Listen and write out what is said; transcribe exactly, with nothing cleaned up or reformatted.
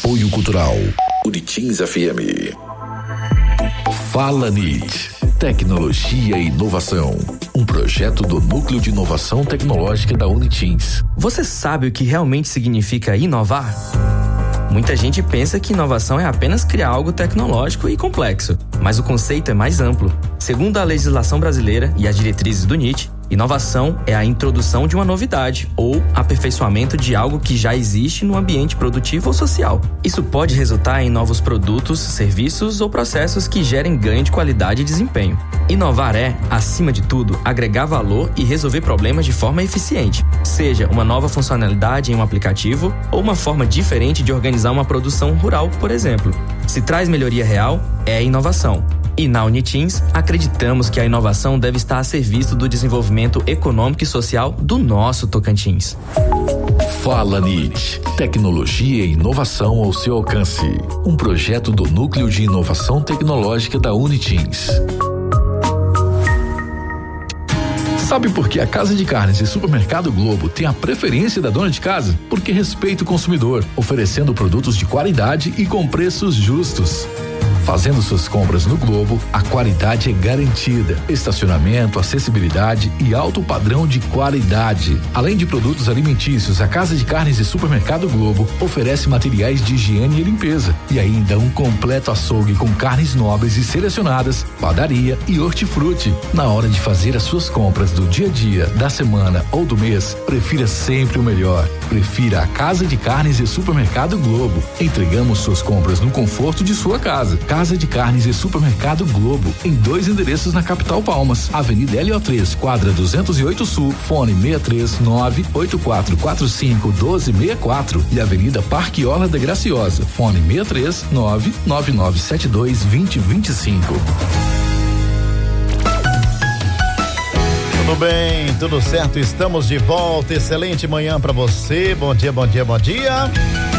Apoio Cultural Unitins F M. Fala N I T. Tecnologia e inovação. Um projeto do Núcleo de Inovação Tecnológica da Unitins. Você sabe o que realmente significa inovar? Muita gente pensa que inovação é apenas criar algo tecnológico e complexo, mas o conceito é mais amplo. Segundo a legislação brasileira e as diretrizes do N I T, inovação é a introdução de uma novidade ou aperfeiçoamento de algo que já existe no ambiente produtivo ou social. Isso pode resultar em novos produtos, serviços ou processos que gerem ganho de qualidade e desempenho. Inovar é, acima de tudo, agregar valor e resolver problemas de forma eficiente, seja uma nova funcionalidade em um aplicativo ou uma forma diferente de organizar uma produção rural, por exemplo. Se traz melhoria real, é inovação. E na Unitins, acreditamos que a inovação deve estar a serviço do desenvolvimento econômico e social do nosso Tocantins. Fala N I T. Tecnologia e inovação ao seu alcance. Um projeto do Núcleo de Inovação Tecnológica da Unitins. Sabe por que a Casa de Carnes e Supermercado Globo tem a preferência da dona de casa? Porque respeita o consumidor, oferecendo produtos de qualidade e com preços justos. Fazendo suas compras no Globo, a qualidade é garantida. Estacionamento, acessibilidade e alto padrão de qualidade. Além de produtos alimentícios, a Casa de Carnes e Supermercado Globo oferece materiais de higiene e limpeza. E ainda um completo açougue com carnes nobres e selecionadas, padaria e hortifruti. Na hora de fazer as suas compras do dia a dia, da semana ou do mês, prefira sempre o melhor. Prefira a Casa de Carnes e Supermercado Globo. Entregamos suas compras no conforto de sua casa. Casa de Carnes e Supermercado Globo, em dois endereços na capital Palmas, Avenida L O três, quadra duzentos e oito Sul, fone seis três nove oito quatro quatro cinco um dois seis quatro e Avenida Parque Orla da Graciosa, fone seis três nove nove nove sete dois dois zero dois cinco. Tudo bem, tudo certo, estamos de volta, excelente manhã pra você, bom dia, bom dia, bom dia.